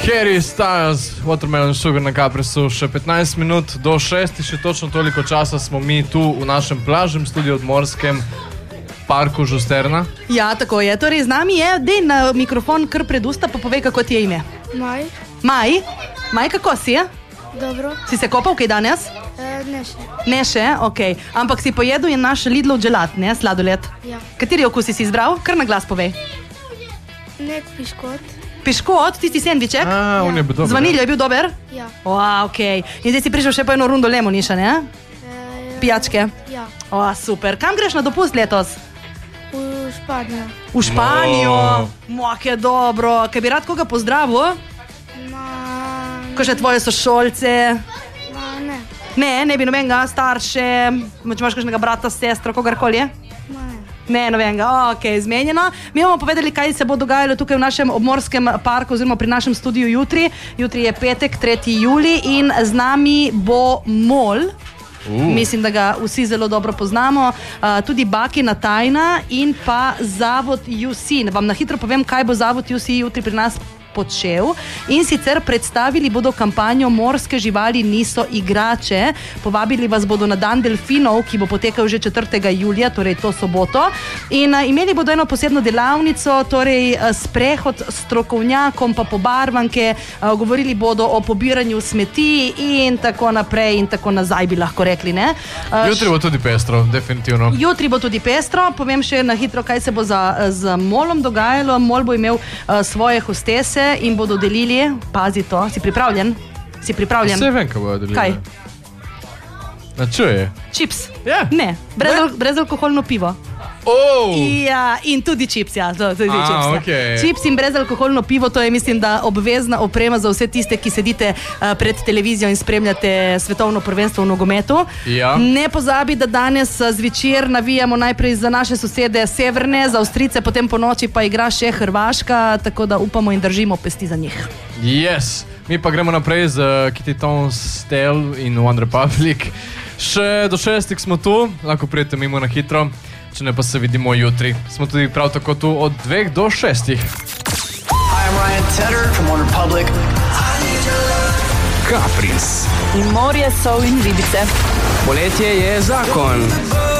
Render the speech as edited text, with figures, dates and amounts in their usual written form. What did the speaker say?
Harry Styles, Watermelon Sugar na Caprisu, še 15 minut do 6, še točno toliko časa smo mi tu v našem plažnem studiu odmorskem parku Žusterna. Ja, tako je. Torej, z nami je, dej na mikrofon kar pred usta, pa povej, kako ti je ime. Maj. Maj, kako si? Dobro. Si se kopal kaj danes? Ne še. Ne še, okej. Ampak si pojedel je naš Lidlov gelat, ne, sladoled? Ja. Kateri okusi si izbral? Kar na glas povej. Nek piškot. Piškot, tisti sendviček? On je bil dober. Z vaniljo je bil dober? Ja. Okej. In zdaj si prišel še po eno rundo lemoniša, ne? Pijačke? Ja. Super. Kam greš na dopust letos? V Španijo. V Španijo? Kaj dobro. Kaj bi rad koga pozdravil? Ko še tvoje sošolce? Ne. Ne bi nobenega starše, če imaš kakšnega brata, sestro, kogarkoli je? Ne, nobenega, zmenjeno. Mi bomo povedali, kaj se bo dogajalo tukaj v našem obmorskem parku oziroma pri našem studiu jutri. Jutri je petek, 3. julij in z nami bo MOL. Mislim, da ga vsi zelo dobro poznamo. Tudi Bakina tajna in pa Zavod UC. Vam na hitro povem, kaj bo Zavod UC jutri pri nas počel. In sicer predstavili bodo kampanjo Morske živali niso igrače. Povabili vas bodo na dan delfinov, ki bo potekal že 4. julija, torej to soboto. In imeli bodo eno posebno delavnico, torej sprehod s strokovnjakom pa pobarvanke. Govorili bodo o pobiranju smeti in tako naprej in tako nazaj, bi lahko rekli, ne? Jutri bo tudi pestro, definitivno. Jutri bo tudi pestro. Povem še na hitro, kaj se bo z MOL-om dogajalo. MOL bo imel svoje hostese in bodo delili, pazi to, si pripravljen? Vse vem, kaj bodo delili. Kaj? Načuje? Čips? Ja. Ne, brezalkoholno pivo. Ja, in tudi čips, ja. Tudi čips, okay. Čips in brezalkoholno pivo, to je, mislim, da obvezna oprema za vse tiste, ki sedite pred televizijo in spremljate svetovno prvenstvo v nogometu. Ja. Ne pozabi, da danes zvečer navijamo najprej za naše sosede severne, za Avstrijce, potem po noči pa igra še Hrvaška, tako da upamo in držimo pesti za njih. Yes. Mi pa gremo naprej z Kitty Tones, Stell in One Republic. Še do 6 smo tu, lahko prijete mimo na hitro. Če ne pa se vidimo jutri. Smo tudi prav tako tu od 2 do 6. Hi, I'm Ryan Tedder from One Republic. Capris. In morje, sol in ribice. Poletje je zakon.